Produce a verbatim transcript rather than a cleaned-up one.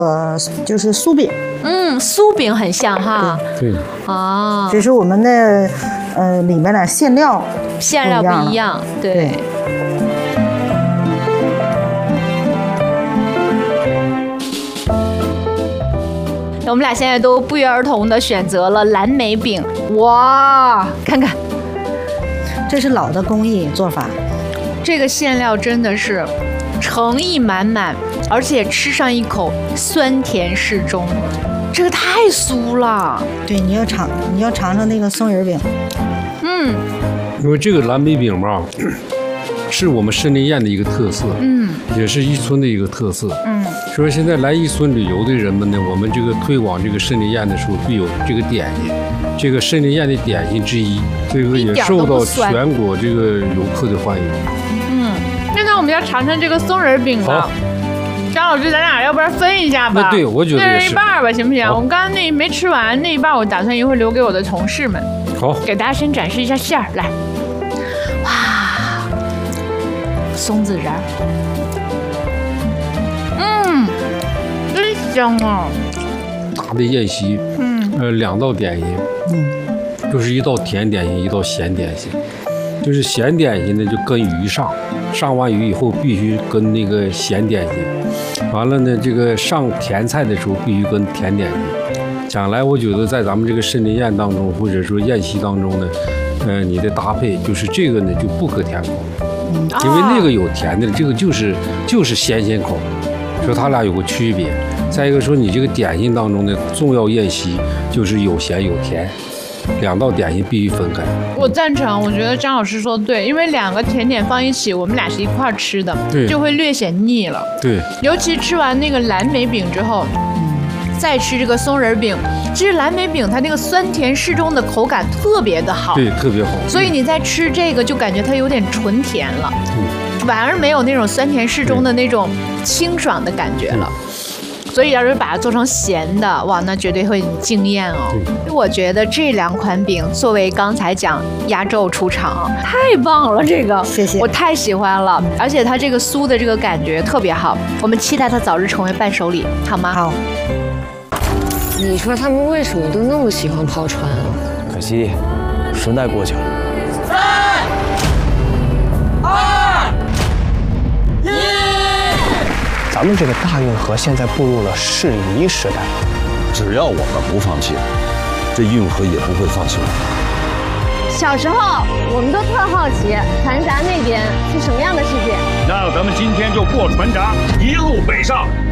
呃，就是酥饼。 嗯，酥饼很像哈。 对。 啊， 只是我们的呃里面的馅料馅料不一样，对。对我们俩现在都不约而同的选择了蓝莓饼，哇，看看， 这是老的工艺做法， 这个馅料真的是诚意满满，而且吃上一口酸甜适中，这个太酥了。 对，你要尝，你要尝尝那个松仁饼。 嗯， 因为这个蓝莓饼吧，是我们申林堰的一个特色，嗯，也是伊春的一个特色，嗯。所以现在来伊春旅游的人们呢，我们这个推广这个申林堰的时候，必有这个点心，这个申林堰的点心之一，这个也受到全国这个游客的欢迎。 嗯，现在我们要尝尝这个松仁饼了。张老师，咱俩要不然分一下吧？ 那对，我觉得也是。 一半吧，行不行？我们刚刚那没吃完，那一半我打算一会儿留给我的同事们。 好， 给大家先展示一下馅儿，来，哇，松子仁儿，嗯，真香啊！ 大的宴席，嗯，呃，两道点心，嗯，就是一道甜点心，一道咸点心。就是咸点心呢，就跟鱼上，上完鱼以后必须跟那个咸点心，完了呢，这个上甜菜的时候必须跟甜点心。将来我觉得在咱们这个申林宴当中，或者说宴席当中呢，呃，你的搭配就是这个呢就不可甜口，因为那个有甜的，这个就是就是咸鲜口，所以它俩有个区别。再一个说，你这个点心当中的重要宴席就是有咸有甜。两道点心必须分开。 我赞成，我觉得张老师说对，因为两个甜点放一起，我们俩是一块吃的，就会略显腻了。 对， 尤其吃完那个蓝莓饼之后，再吃这个松仁饼，其实蓝莓饼它那个酸甜适中的口感特别的好， 对，特别好。 所以你在吃这个就感觉它有点纯甜了，嗯、反而没有那种酸甜适中的那种清爽的感觉了。嗯所以要是把它做成咸的，哇，那绝对会很惊艳哦。我觉得这两款饼作为刚才讲压轴出场，太棒了，这个谢谢， 我太喜欢了，而且它这个酥的这个感觉特别好，我们期待它早日成为伴手礼，好吗？ 好。 你说他们为什么都那么喜欢跑船啊？ 可惜，时代过去了。 三、二、一。 咱们这个大运河现在步入了适宜时代， 只要我们不放弃，这运河也不会放弃我们。 小时候我们都特好奇船闸那边是什么样的世界， 那咱们今天就过船闸，一路北上，